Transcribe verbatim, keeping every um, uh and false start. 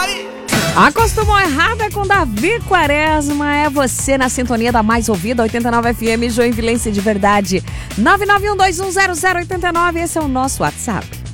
Acostumou errado é com Davi Quaresma. É você na sintonia da mais ouvida, oitenta e nove F M, Joinvilense de verdade. nove nove um dois um zero zero oito nove, esse é o nosso WhatsApp.